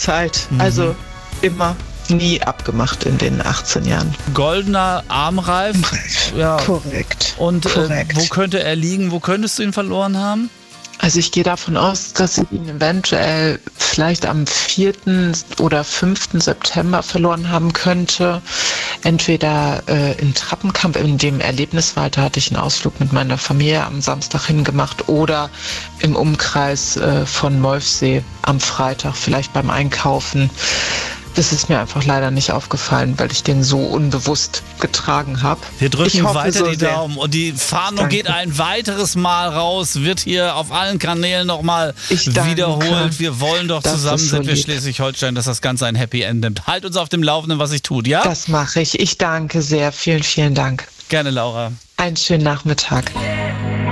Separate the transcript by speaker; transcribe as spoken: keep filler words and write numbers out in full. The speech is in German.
Speaker 1: Zeit.
Speaker 2: Mhm.
Speaker 1: Also immer, nie abgemacht in den achtzehn Jahren.
Speaker 2: Goldener Armreif. Ja.
Speaker 1: Korrekt.
Speaker 2: Und
Speaker 1: Korrekt.
Speaker 2: Äh, wo könnte er liegen? Wo könntest du ihn verloren haben?
Speaker 1: Also ich gehe davon aus, dass ich ihn eventuell vielleicht am vierten oder fünften September verloren haben könnte. Entweder äh, in Trappenkamp, in dem Erlebniswald, da hatte ich einen Ausflug mit meiner Familie am Samstag hingemacht, oder im Umkreis äh, von Molfsee am Freitag, vielleicht beim Einkaufen. Das ist mir einfach leider nicht aufgefallen, weil ich den so unbewusst getragen habe.
Speaker 2: Wir drücken
Speaker 1: hoffe
Speaker 2: weiter
Speaker 1: so
Speaker 2: die
Speaker 1: sehr.
Speaker 2: Daumen und die Fahndung
Speaker 1: Danke.
Speaker 2: geht ein weiteres Mal raus, wird hier auf allen Kanälen nochmal
Speaker 1: Ich danke.
Speaker 2: wiederholt. Wir wollen doch
Speaker 1: Das
Speaker 2: zusammen
Speaker 1: ist so
Speaker 2: sind wir
Speaker 1: lieb.
Speaker 2: Schleswig-Holstein, dass das Ganze ein Happy End nimmt. Halt uns auf dem Laufenden, was sich tut, ja?
Speaker 1: Das mache ich. Ich danke sehr. Vielen, vielen Dank.
Speaker 2: Gerne, Laura.
Speaker 1: Einen schönen Nachmittag.